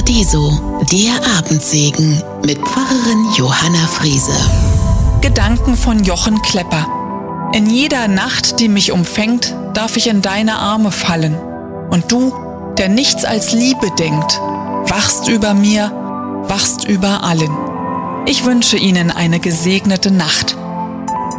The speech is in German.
Paradiso, der Abendsegen mit Pfarrerin Johanna Friese. Gedanken von Jochen Klepper. In jeder Nacht, die mich umfängt, darf ich in deine Arme fallen. Und du, der nichts als Liebe denkt, wachst über mir, wachst über allen. Ich wünsche Ihnen eine gesegnete Nacht.